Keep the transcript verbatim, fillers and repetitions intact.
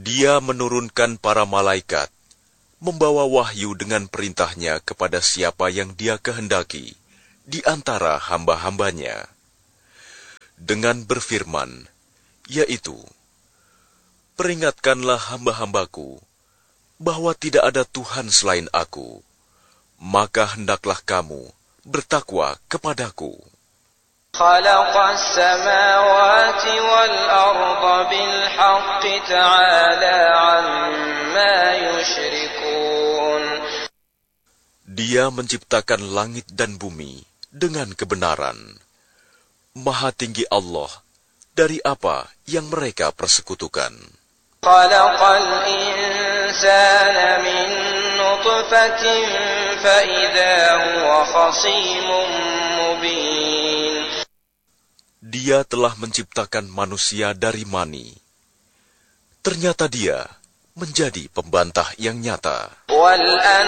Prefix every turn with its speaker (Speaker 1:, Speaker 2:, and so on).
Speaker 1: Dia menurunkan para malaikat, membawa wahyu dengan perintahnya kepada siapa yang Dia kehendaki di antara hamba-hambanya, dengan berfirman, yaitu, peringatkanlah hamba-hambaku bahwa tidak ada Tuhan selain Aku, maka hendaklah kamu bertakwa kepadaku.
Speaker 2: خلق السماوات والأرض بالحق تعالى عما يشركون.
Speaker 1: Dia menciptakan langit dan bumi dengan kebenaran. Maha tinggi Allah dari apa yang mereka persekutukan.
Speaker 2: خلق الإنسان من نطفة فإذا هو خصيم مبين.
Speaker 1: Dia telah menciptakan manusia dari mani. Ternyata dia menjadi pembantah yang nyata.
Speaker 2: والأنعام